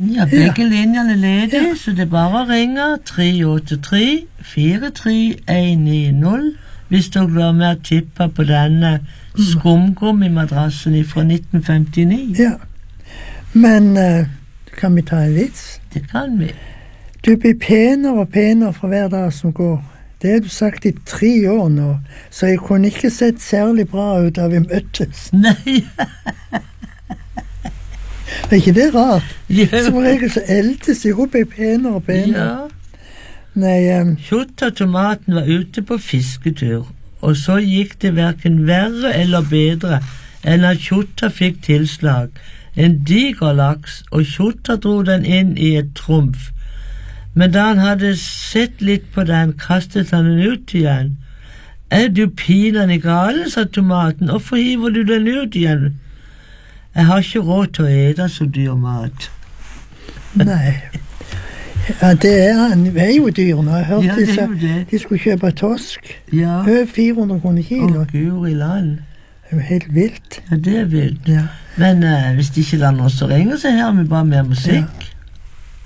Ja, begge linjene leder, så det bare ringer 383-43-190 hvis dere vil være med å tippe på denne skumgummimadrassen fra 1959. Ja, men kan vi ta en vits? Det kan vi. Du blir penere og penere for hver dag som går. Det har du sagt i 3 år nå, så jeg kunne ikke sett særlig bra ut da vi møttes. Nei. Er ikke det rart? Ja. Som regel så eldes jeg opp, jeg penere og penere. Ja. Nei, Kjott og tomaten var ute på fisketur, og så gikk det hverken verre eller bedre enn at Kjotta fikk tilslag. En diger laks, og Kjotta dro den inn i et trumf. Men da han hadde sett litt på den, kastet han den ut igjen. Du pinadø galen, sa tomaten, hvorfor hiver du den ut igjen? Jeg har ikke råd til å ete så dyr mat. Nei. Ja, han er jo dyr nå. Jeg hørte de skulle kjøpe torsk. Ja. 400 kroner kilo. Å, Gud i land. Det er jo helt vilt. Ja, det er vilt. Ja. Men hvis det ikke er noen som ringer, så hører vi bare mer musikk. Ja.